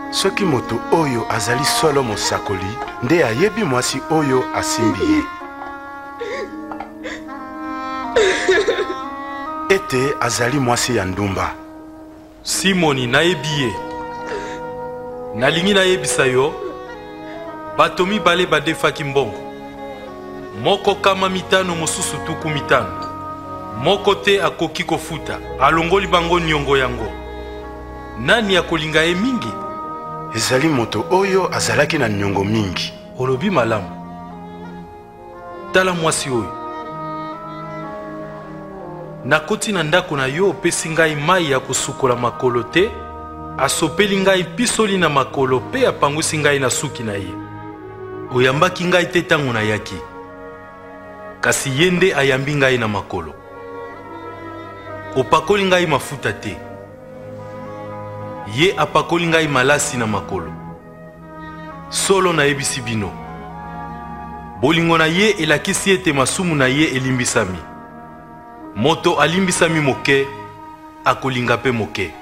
Soki moto oyo azali solo mosakoli nde ayebi mwasi oyo asimbi ye. Ete azali mwasi ya ndumba. Simoni nayebi ye. Nalingi nayebisa yo bato mibale badefaki mbongo. Moko kama mitano mosusu tuku mitano. Moko te akoki kofuta alongoli bango niongo yango. Nani akolinga ye mingi? Ezali moto oyo azalaki na nyongo mingi. Olobi malamu. Tala mwasi oyo. Nakoti na ndako na yo opesi ngai mai ya kosukola makolo te, asopeli ngai pisoli na makolo pe apangwisi ngai na suki na ye. Oyambaki ngai te tango na yaki. Kasi ye nde ayambi ngai na makolo. Opakoli ngai mafuta te. Ye apakoli ngai malasi na makolo. Solo na yebisi bino. Bolingo na ye elakisi ete masumu na ye elimbisami. Moto alimbisami moke, akolinga pe moke.